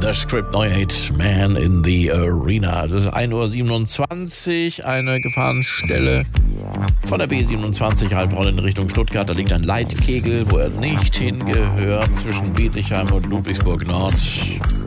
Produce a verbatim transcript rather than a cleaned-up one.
The Script Neu Hate Man in the Arena. Das ist ein Uhr siebenundzwanzig, eine Gefahrenstelle von der B siebenundzwanzig Heilbronn in Richtung Stuttgart. Da liegt ein Leitkegel, wo er nicht hingehört, zwischen Bietigheim und Ludwigsburg Nord.